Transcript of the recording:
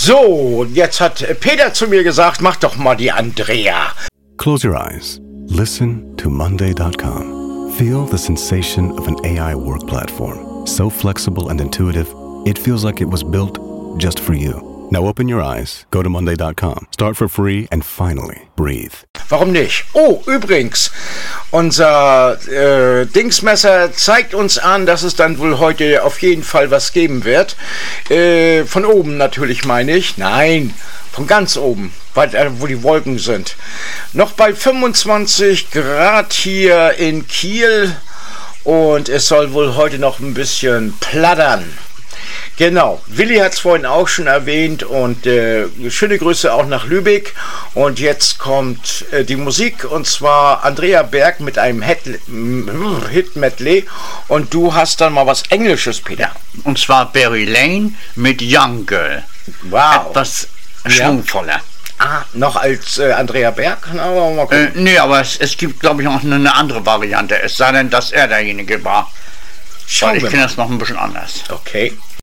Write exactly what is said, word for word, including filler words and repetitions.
So, jetzt hat Peter zu mir gesagt, mach doch mal die Andrea. Close your eyes. Listen to Monday dot com. Feel the sensation of an A I work platform. So flexible and intuitive, it feels like it was built just for you. Now open your eyes, go to Monday dot com, start for free and finally breathe. Warum nicht? Oh, übrigens, unser äh, Dingsmesser zeigt uns an, dass es dann wohl heute auf jeden Fall was geben wird. Äh, von oben natürlich meine ich. Nein, von ganz oben, weil, äh, wo die Wolken sind. Noch bei fünfundzwanzig Grad hier in Kiel und es soll wohl heute noch ein bisschen plattern. Genau, Willi hat es vorhin auch schon erwähnt und äh, schöne Grüße auch nach Lübeck. Und jetzt kommt äh, die Musik und zwar Andrea Berg mit einem Hit-Medley und du hast dann mal was Englisches, Peter. Und zwar Barry Lane mit Young Girl. Wow. Etwas schwungvoller. Ah, noch als äh, Andrea Berg? Na, mal gucken. Äh, nee, aber es, es gibt, glaube ich, noch eine, eine andere Variante. Es sei denn, dass er derjenige war. Schauen Weil ich wir finde mal. das noch ein bisschen anders. Okay.